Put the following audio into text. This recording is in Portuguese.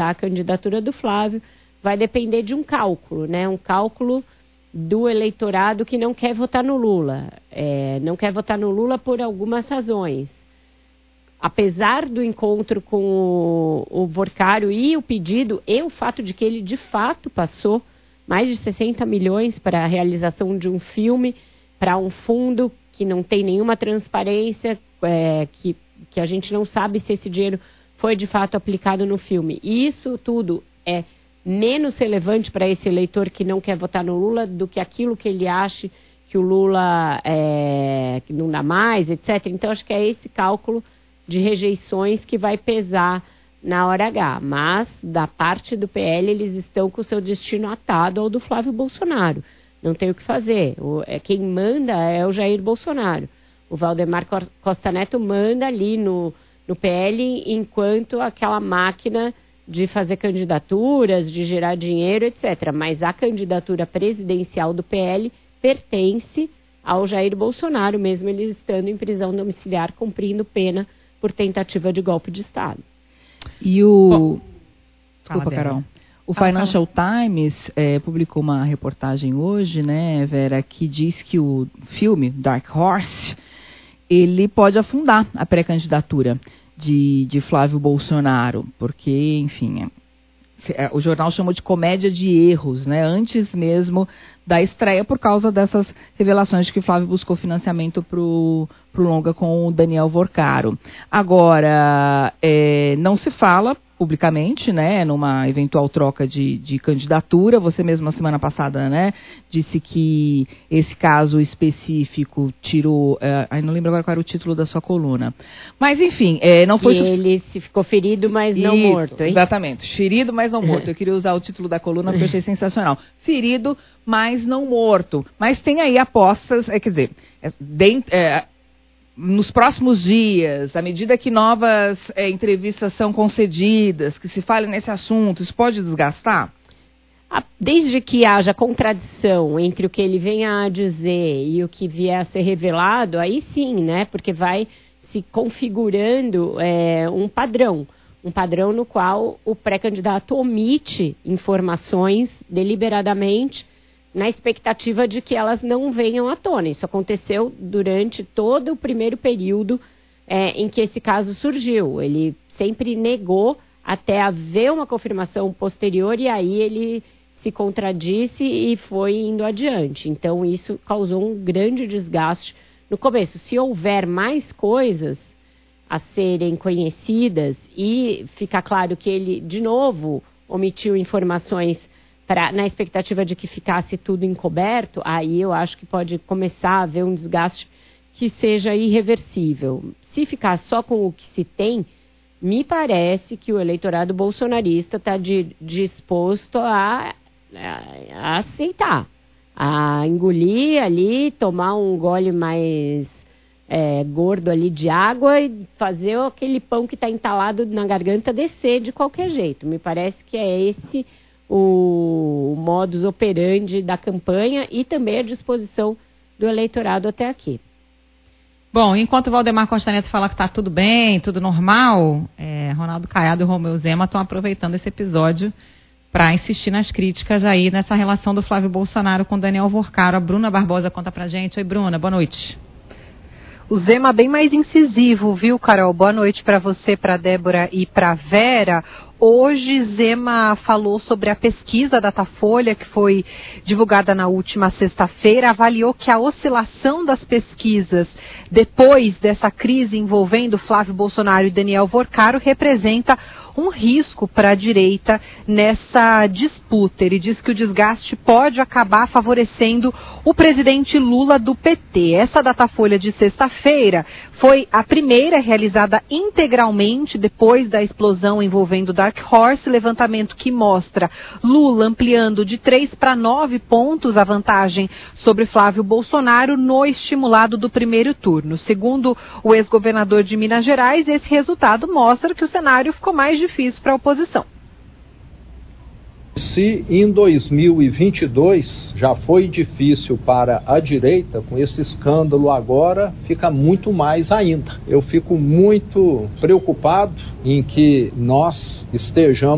a candidatura do Flávio, vai depender de um cálculo, né? Um cálculo do eleitorado que não quer votar no Lula. Não quer votar no Lula por algumas razões. Apesar do encontro com o Vorcário e o pedido, e o fato de que ele de fato passou mais de 60 milhões para a realização de um filme, para um fundo que não tem nenhuma transparência, que a gente não sabe se esse dinheiro foi de fato aplicado no filme. E isso tudo é menos relevante para esse eleitor que não quer votar no Lula do que aquilo que ele acha que o Lula que não dá mais, etc. Então, acho que é esse cálculo de rejeições que vai pesar na hora H. Mas, da parte do PL, eles estão com o seu destino atado ao do Flávio Bolsonaro. Não tem o que fazer. Quem manda é o Jair Bolsonaro. O Valdemar Costa Neto manda ali no PL enquanto aquela máquina de fazer candidaturas, de gerar dinheiro, etc. Mas a candidatura presidencial do PL pertence ao Jair Bolsonaro, mesmo ele estando em prisão domiciliar, cumprindo pena por tentativa de golpe de Estado. E Desculpa, Carol. O Financial Times publicou uma reportagem hoje, né, Vera, que diz que o filme Dark Horse, ele pode afundar a pré-candidatura de Flávio Bolsonaro, porque, enfim, o jornal chamou de comédia de erros, né, antes mesmo da estreia, por causa dessas revelações de que Flávio buscou financiamento pro longa com o Daniel Vorcaro. Agora, não se fala publicamente, né, numa eventual troca de candidatura. Você mesmo na semana passada, né, disse que esse caso específico tirou, não lembro agora qual era o título da sua coluna. Mas, enfim, não foi... Ele ficou ferido, mas não morto, hein? Exatamente, ferido, mas não morto. Eu queria usar o título da coluna porque eu achei sensacional. Ferido, mas não morto. Mas tem aí apostas, quer dizer, nos próximos dias, à medida que novas entrevistas são concedidas, que se fale nesse assunto, isso pode desgastar? Desde que haja contradição entre o que ele venha a dizer e o que vier a ser revelado, aí sim, né? Porque vai se configurando um padrão no qual o pré-candidato omite informações deliberadamente na expectativa de que elas não venham à tona. Isso aconteceu durante todo o primeiro período em que esse caso surgiu. Ele sempre negou até haver uma confirmação posterior e aí ele se contradisse e foi indo adiante. Então, isso causou um grande desgaste no começo. Se houver mais coisas a serem conhecidas e ficar claro que ele, de novo, omitiu informações na expectativa de que ficasse tudo encoberto, aí eu acho que pode começar a haver um desgaste que seja irreversível. Se ficar só com o que se tem, me parece que o eleitorado bolsonarista está disposto a aceitar, a engolir ali, tomar um gole mais gordo ali de água e fazer aquele pão que está entalado na garganta descer de qualquer jeito. Me parece que é esse o modus operandi da campanha e também a disposição do eleitorado até aqui. Bom, enquanto o Valdemar Costa Neto fala que está tudo bem, tudo normal, Ronaldo Caiado e Romeu Zema estão aproveitando esse episódio para insistir nas críticas aí nessa relação do Flávio Bolsonaro com Daniel Vorcaro. A Bruna Barbosa conta pra gente. Oi, Bruna, boa noite. O Zema bem mais incisivo, viu, Carol? Boa noite para você, para Débora e para Vera. Hoje, Zema falou sobre a pesquisa Datafolha, que foi divulgada na última sexta-feira, avaliou que a oscilação das pesquisas depois dessa crise envolvendo Flávio Bolsonaro e Daniel Vorcaro representa um risco para a direita nessa disputa. Ele diz que o desgaste pode acabar favorecendo o presidente Lula do PT. Essa Datafolha de sexta-feira foi a primeira realizada integralmente depois da explosão envolvendo Dark Horse, levantamento que mostra Lula ampliando de 3 para 9 pontos a vantagem sobre Flávio Bolsonaro no estimulado do primeiro turno. Segundo o ex-governador de Minas Gerais, esse resultado mostra que o cenário ficou mais difícil para a oposição. Se em 2022 já foi difícil para a direita, com esse escândalo agora fica muito mais ainda. Eu fico muito preocupado em que nós estejamos